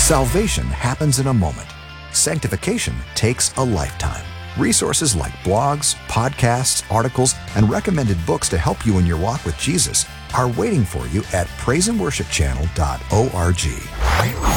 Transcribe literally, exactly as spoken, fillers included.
Salvation happens in a moment. Sanctification takes a lifetime. Resources like blogs, podcasts, articles, and recommended books to help you in your walk with Jesus are waiting for you at praise and worship channel dot org.